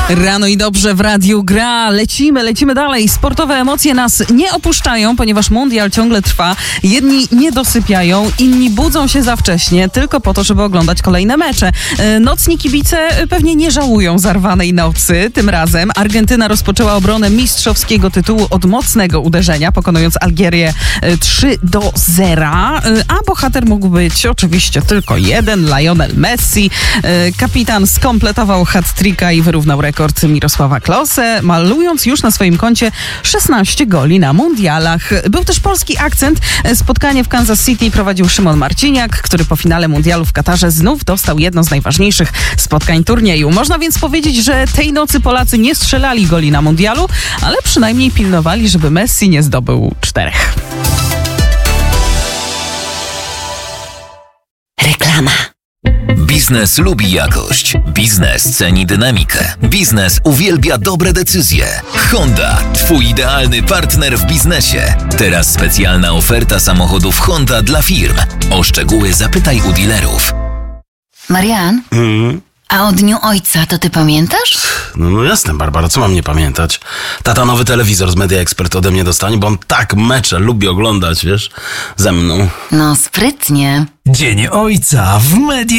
Rano i dobrze w radiu gra. Lecimy dalej. Sportowe emocje nas nie opuszczają, ponieważ mundial ciągle trwa. Jedni nie dosypiają, inni budzą się za wcześnie, tylko po to, żeby oglądać kolejne mecze. Nocni kibice pewnie nie żałują zarwanej nocy. Tym razem Argentyna rozpoczęła obronę mistrzowskiego tytułu od mocnego uderzenia, pokonując Algierię 3-0. A bohater mógł być oczywiście tylko jeden, Lionel Messi. Kapitan skompletował hat-tricka i wyrównał rekord Mirosława Klose, malując już na swoim koncie 16 goli na mundialach. Był też polski akcent. Spotkanie w Kansas City prowadził Szymon Marciniak, który po finale mundialu w Katarze znów dostał jedno z najważniejszych spotkań turnieju. Można więc powiedzieć, że tej nocy Polacy nie strzelali goli na mundialu, ale przynajmniej pilnowali, żeby Messi nie zdobył 4. Reklama. Biznes lubi jakość. Biznes ceni dynamikę. Biznes uwielbia dobre decyzje. Honda, twój idealny partner w biznesie. Teraz specjalna oferta samochodów Honda dla firm. O szczegóły zapytaj u dealerów. Marian? A o Dniu Ojca to ty pamiętasz? No jasne, Barbara, co mam nie pamiętać? Tata nowy telewizor z Media Expert ode mnie dostanie, bo on tak mecze lubi oglądać, wiesz, ze mną. No sprytnie. Dzień Ojca w Media